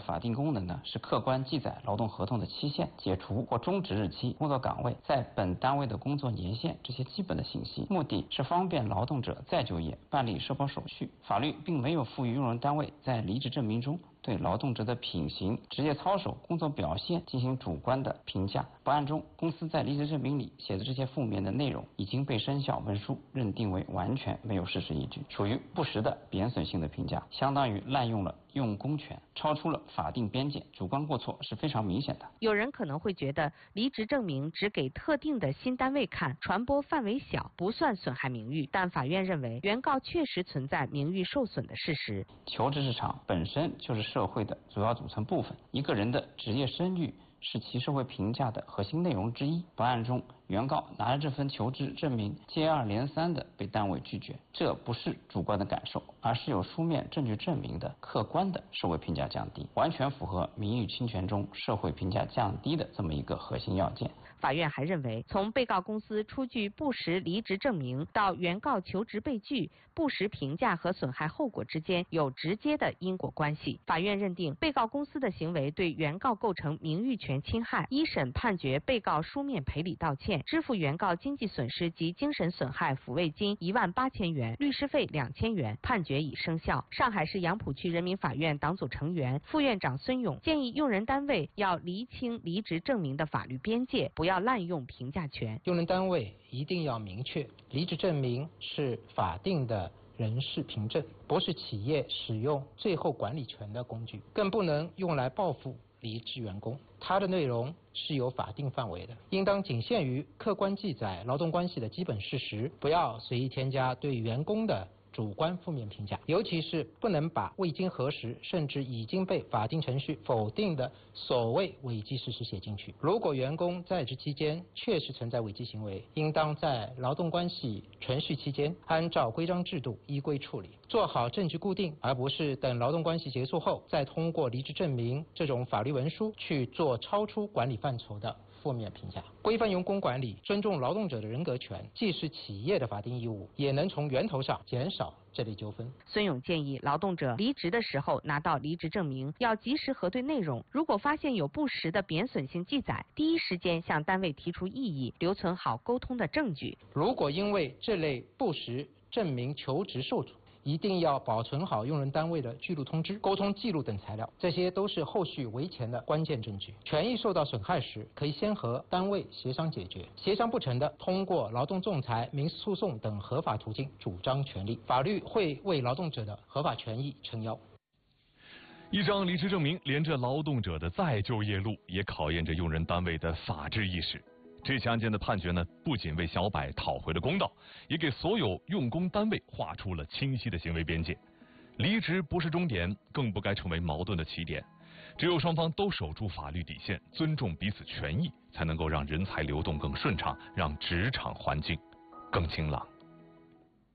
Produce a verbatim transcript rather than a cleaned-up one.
法定功能呢，是客观记载劳动合同的期限、解除或终止日期、工作岗位、在本单位的工作年限这些基本的信息，目的是方便劳动者再就业、办理社保手续。法律并没有赋予用人单位在离职证明中对劳动者的品行、职业操守、工作表现进行主观的评价。本案中，公司在离职证明里写的这些负面的内容已经被生效文书认定为完全没有事实依据，属于不实的贬损性的评价，相当于滥用了用工权，超出了法定边界，主观过错是非常明显的。 有人可能会觉得离职证明只给特定的新单位看，传播范围小，不算损害名誉。但法院认为，原告确实存在名誉受损的事实。 求职市场本身就是社会的主要组成部分，一个人的职业声誉是其社会评价的核心内容之一。本案中，原告拿着这份求职证明，接二连三的被单位拒绝，这不是主观的感受，而是有书面证据证明的客观的社会评价降低，完全符合名誉侵权中社会评价降低的这么一个核心要件。 法院还认为，从被告公司出具不实离职证明到原告求职被拒，不实评价和损害后果之间有直接的因果关系。法院认定，被告公司的行为对原告构成名誉权侵害，一审判决被告书面赔礼道歉，支付原告经济损失及精神损害抚慰金一万八千元，律师费两千元，判决已生效。上海市杨浦区人民法院党组成员、副院长孙勇建议，用人单位要厘清离职证明的法律边界，不要滥用评价权。 用人单位一定要明确，离职证明是法定的人事凭证，不是企业使用最后管理权的工具，更不能用来报复离职员工。它的内容是有法定范围的，应当仅限于客观记载劳动关系的基本事实，不要随意添加对员工的主观负面评价，尤其是不能把未经核实甚至已经被法定程序否定的所谓违纪事实写进去。如果员工在职期间确实存在违纪行为，应当在劳动关系存续期间按照规章制度依规处理，做好证据固定，而不是等劳动关系结束后再通过离职证明这种法律文书去做超出管理范畴的负面评价。规范用工管理，尊重劳动者的人格权，既是企业的法定义务，也能从源头上减少这类纠纷。 孙勇建议，劳动者离职的时候拿到离职证明，要及时核对内容，如果发现有不实的贬损性记载，第一时间向单位提出异议，留存好沟通的证据。 如果因为这类不实证明求职受阻，一定要保存好用人单位的记录通知、沟通记录等材料，这些都是后续维权的关键证据。权益受到损害时，可以先和单位协商解决，协商不成的，通过劳动仲裁、民事诉讼等合法途径主张权利。法律会为劳动者的合法权益撑腰。 一张离职证明连着劳动者的再就业路，也考验着用人单位的法治意识。这起案件的判决呢，不仅为小柏讨回了公道，也给所有用工单位画出了清晰的行为边界。离职不是终点，更不该成为矛盾的起点。只有双方都守住法律底线，尊重彼此权益，才能够让人才流动更顺畅，让职场环境更清朗。